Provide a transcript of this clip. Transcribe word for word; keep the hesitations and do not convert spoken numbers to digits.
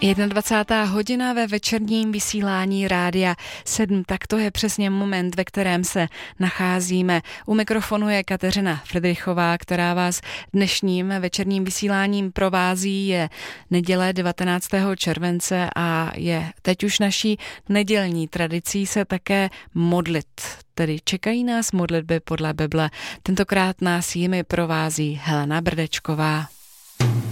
dvacátá jedna hodina ve večerním vysílání Rádia sedm, tak to je přesně moment, ve kterém se nacházíme. U mikrofonu je Kateřina Fridrichová, která vás dnešním večerním vysíláním provází. Je neděle devatenáctého července a je teď už naší nedělní tradicí se také modlit. Tedy čekají nás modlitby podle Bible. Tentokrát nás jimi provází Helena Brdečková.